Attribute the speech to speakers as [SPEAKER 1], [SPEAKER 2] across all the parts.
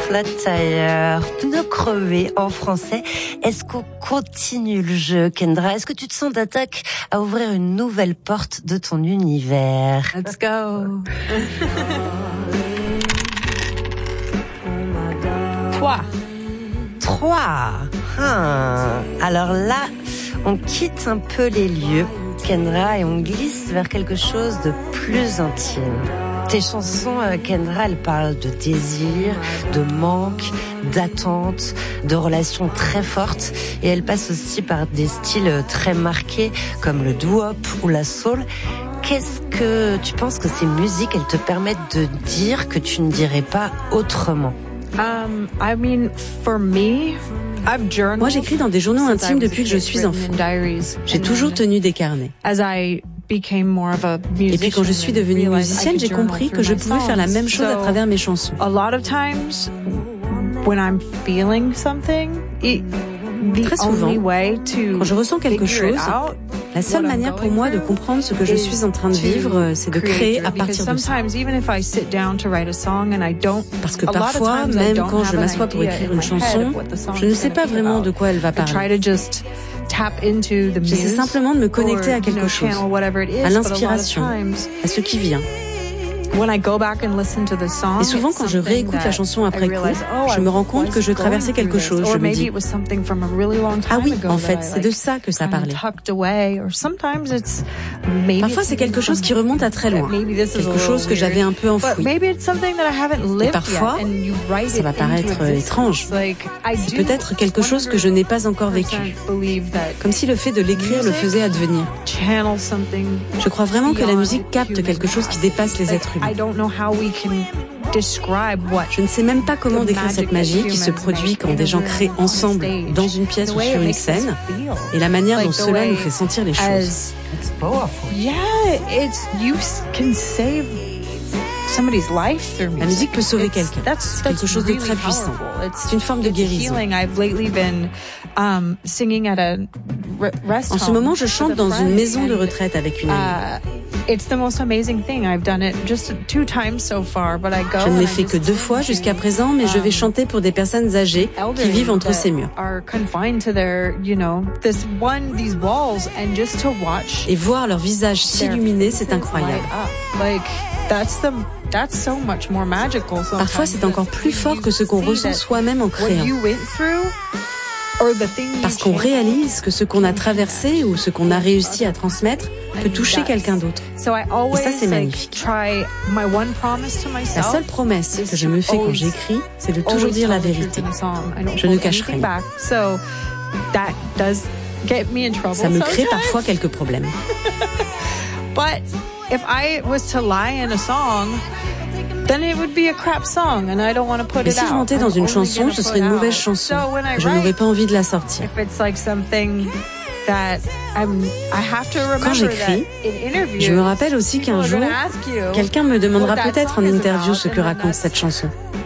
[SPEAKER 1] Flat Tire, pneus crevés en français. Est-ce qu'on continue le jeu, Kendra? Est-ce que tu te sens d'attaque à ouvrir une nouvelle porte de ton univers?
[SPEAKER 2] Let's go.
[SPEAKER 1] 3. Alors là, on quitte un peu les lieux, Kendra, et on glisse vers quelque chose de plus intime. Tes chansons, Kendra, elles parlent de désir, de manque, d'attente, de relations très fortes, et elles passent aussi par des styles très marqués comme le doo-wop ou la soul. Qu'est-ce que tu penses que ces musiques, elles te permettent de dire que tu ne dirais pas autrement?
[SPEAKER 3] Moi, j'écris dans des journaux intimes depuis que je suis enfant. J'ai toujours tenu des carnets. Et puis quand je suis devenue musicienne, j'ai compris que je pouvais faire la même chose à travers mes chansons. Très souvent, quand je ressens quelque chose, la seule manière pour moi de comprendre ce que je suis en train de vivre, c'est de créer à partir de ça. Parce que parfois, même quand je m'assois pour écrire une chanson, je ne sais pas vraiment de quoi elle va parler. J'essaie simplement de me connecter à quelque chose, à l'inspiration, à ce qui vient. Et souvent, quand je réécoute la chanson après coup, je me rends compte que je traversais quelque chose. Je me dis, ah oui, en fait, c'est de ça que ça parlait. Parfois, c'est quelque chose qui remonte à très loin, quelque chose que j'avais un peu enfoui. Et parfois, ça va paraître étrange. C'est peut-être quelque chose que je n'ai pas encore vécu, comme si le fait de l'écrire le faisait advenir. Je crois vraiment que la musique capte quelque chose qui dépasse les êtres humains. Je ne sais même pas comment décrire cette magie qui se produit quand des gens créent ensemble dans une pièce ou sur une scène, et la manière dont cela nous fait sentir les choses. La musique peut sauver quelqu'un. C'est quelque chose de très puissant. C'est une forme de guérison. En ce moment, je chante dans une maison de retraite avec une amie. Je ne l'ai fait que 2 fois jusqu'à présent, mais je vais chanter pour des personnes âgées qui vivent entre ces murs. Et voir leur visage s'illuminer, c'est incroyable. Parfois, c'est encore plus fort que ce qu'on ressent soi-même en créant. Parce qu'on réalise que ce qu'on a traversé ou ce qu'on a réussi à transmettre peut toucher quelqu'un d'autre. Et ça, c'est magnifique. La seule promesse que je me fais quand j'écris, c'est de toujours dire la vérité. Je ne cache rien. Ça me crée parfois quelques problèmes. Mais si je mentais dans une chanson, ce serait une mauvaise chanson. Je n'aurais pas envie de la sortir. Quand j'écris, je me rappelle aussi qu'un jour, quelqu'un me demandera peut-être en interview ce que raconte cette chanson.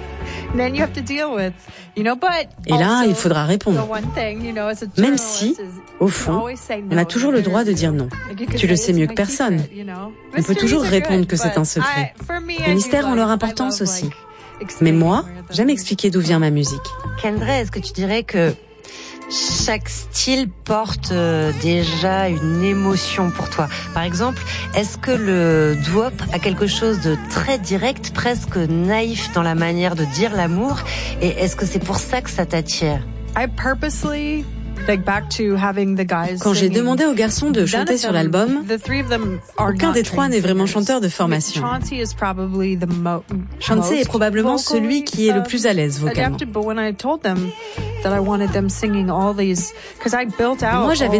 [SPEAKER 3] Et là, il faudra répondre. Même si, au fond, on a toujours le droit de dire non. Tu le sais mieux que personne. On peut toujours répondre que c'est un secret. Les mystères ont leur importance aussi. Mais moi, j'aime expliquer d'où vient ma musique.
[SPEAKER 1] Kendra, est-ce que tu dirais que chaque style porte déjà une émotion pour toi? Par exemple, est-ce que le doo-wop a quelque chose de très direct, presque naïf dans la manière de dire l'amour? Et est-ce que c'est pour ça que ça t'attire?
[SPEAKER 3] Quand j'ai demandé aux garçons de chanter sur l'album, aucun des 3 n'est vraiment chanteur de formation. Chauncey est probablement celui qui est le plus à l'aise vocalement. Moi, j'avais